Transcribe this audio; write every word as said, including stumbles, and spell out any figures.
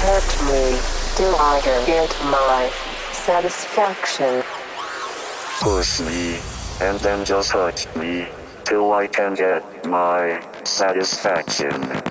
hurt me till I can get my satisfaction. Push me, and then just hurt me till I can get my satisfaction.